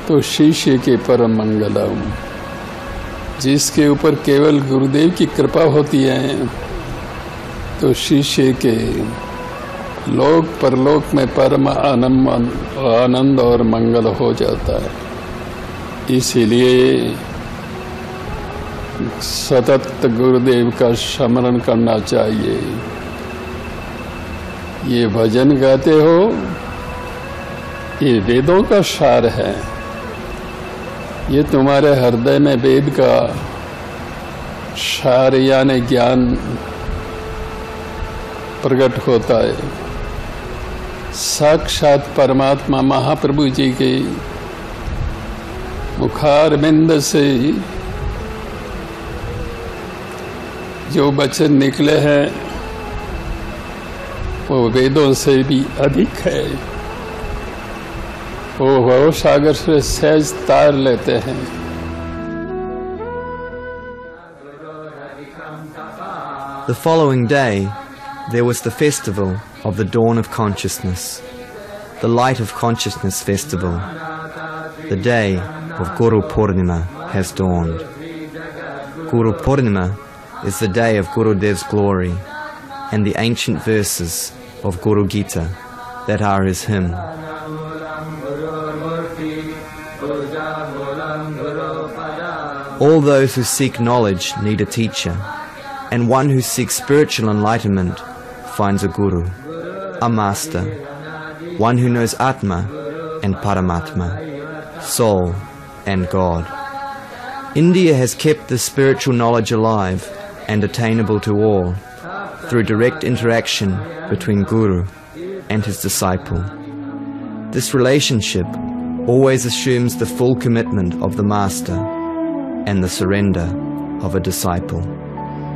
तो शिष्य के परम मंगलम। जिसके ऊपर केवल गुरुदेव की कृपा होती है तो शिष्य के लोक परलोक में परम आनंद और मंगल हो जाता है। इसीलिए सतत गुरुदेव का स्मरण करना चाहिए। ये भजन गाते हो, ये वेदों का सार है। ये तुम्हारे हृदय में वेद का सार यानी ज्ञान प्रकट होता है। साक्षात परमात्मा महाप्रभु जी के मुखारविंद से जो वचन निकले हैं वो वेदों से भी अधिक है। वो भव सागर से सहज तार लेते हैं। The following day, there was the festival of the dawn of consciousness, the Light of Consciousness festival. The day of Guru Purnima has dawned. Guru Purnima is the day of Gurudev's glory and the ancient verses of Guru Gita that are his hymn. All those who seek knowledge need a teacher, and one who seeks spiritual enlightenment finds a guru, a master, one who knows Atma and Paramatma, soul and God. India has kept this spiritual knowledge alive and attainable to all through direct interaction between Guru and his disciple. This relationship always assumes the full commitment of the master and the surrender of a disciple.